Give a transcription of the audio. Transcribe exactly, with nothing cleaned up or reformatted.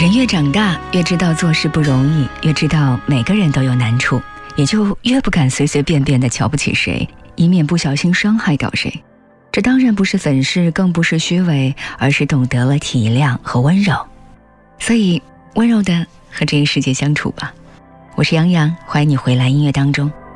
人越长大，越知道做事不容易，越知道每个人都有难处，也就越不敢随随便便地瞧不起谁，以免不小心伤害到谁。这当然不是粉饰，更不是虚伪，而是懂得了体谅和温柔。所以温柔地和这个世界相处吧。我是杨洋，欢迎你回来音乐当中。